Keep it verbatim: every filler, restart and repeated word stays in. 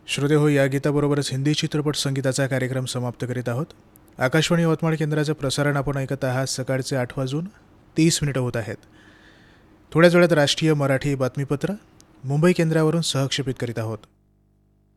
श्रोते हो, या गीताबरोबरच हिंदी चित्रपट संगीताचा कार्यक्रम समाप्त करीत आहोत. आकाशवाणी यवतमाळ केंद्राचं प्रसारण आपण ऐकत आहात. सकाळचे आठ वाजून तीस मिनिटं होत आहेत. थोड्याच वेळात राष्ट्रीय मराठी बातमीपत्र मुंबई केंद्रावरून सहक्षेपित करीत आहोत.